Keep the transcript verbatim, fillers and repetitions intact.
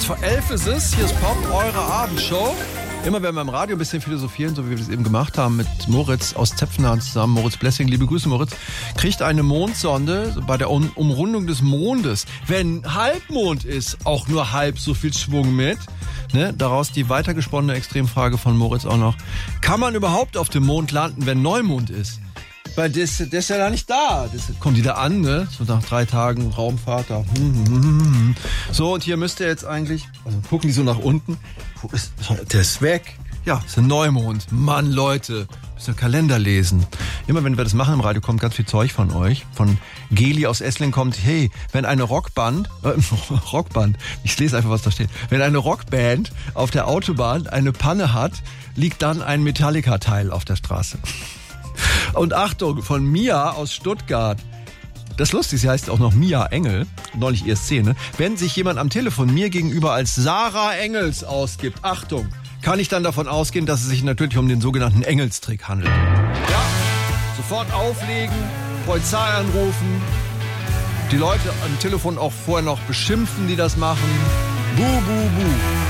Kurz vor elf ist es, hier ist Pop, eure Abendshow. Immer wenn wir im Radio ein bisschen philosophieren, so wie wir das eben gemacht haben mit Moritz aus Zepfenhahn zusammen, Moritz Blessing, liebe Grüße Moritz, kriegt eine Mondsonde bei der um- Umrundung des Mondes, wenn Halbmond ist, auch nur halb so viel Schwung mit. Ne? Daraus die weitergesponnene Extremfrage von Moritz auch noch. Kann man überhaupt auf dem Mond landen, wenn Neumond ist? Weil das, das ist ja da nicht da. Das kommt wieder an, ne? So nach drei Tagen Raumfahrt da. So, und hier müsst ihr jetzt eigentlich, also gucken die so nach unten. Wo ist, der ist weg. Ja, ist ein Neumond. Mann, Leute, müsst ihr Kalender lesen. Immer wenn wir das machen im Radio, kommt ganz viel Zeug von euch. Von Geli aus Esslingen kommt, hey, wenn eine Rockband, äh, Rockband, ich lese einfach, was da steht. Wenn eine Rockband auf der Autobahn eine Panne hat, liegt dann ein Metallica-Teil auf der Straße. Und Achtung, von Mia aus Stuttgart. Das Lustige, sie heißt auch noch Mia Engel, neulich ihre Szene. Wenn sich jemand am Telefon mir gegenüber als Sarah Engels ausgibt, Achtung, kann ich dann davon ausgehen, dass es sich natürlich um den sogenannten Engelstrick handelt. Ja, sofort auflegen, Polizei anrufen, die Leute am Telefon auch vorher noch beschimpfen, die das machen. Buh, buh, buh.